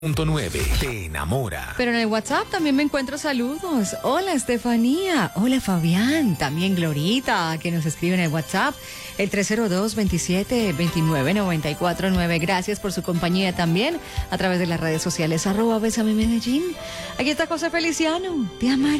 .9 te enamora. Pero en el WhatsApp también me encuentro saludos. Hola Estefanía, hola Fabián, también Glorita, que nos escribe en el WhatsApp, el 302-27-29-949. Gracias por su compañía también a través de las redes sociales, @Bésame Medellín. Aquí está José Feliciano, te amaré.